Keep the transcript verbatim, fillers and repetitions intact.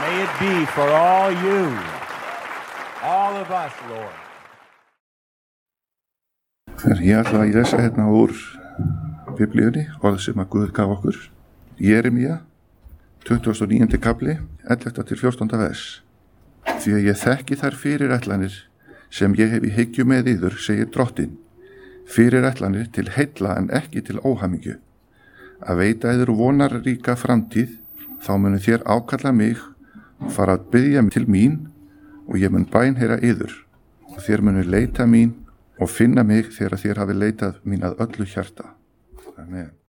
May it be for all you, all of us, Lord. Þegar ég ætla að lesa hérna úr Biblíunni, orð sem að Guð gaf okkur, Jeremía, tuttugasta og níundi kafli, ellefta til fjórtánda vers. Því að ég þekki þær fyrirætlanir sem ég hef í hyggju með yður, segir Drottinn, fyrirætlanir til heilla en ekki til óhamingju, að veita yður vonarríka framtíð, þá munu þér ákalla mig og fara að biðja til mín og ég mun bænheyra yður og þér munu leita mín og finna mig þegar þér hafi leitað mín að öllu hjarta. Amen.